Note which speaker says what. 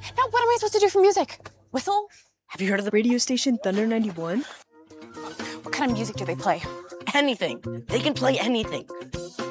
Speaker 1: Now what am I supposed to do for music? Whistle?
Speaker 2: Have you heard of the radio station Thunder 91?
Speaker 1: What kind of music do they play?
Speaker 2: Anything. They can play anything.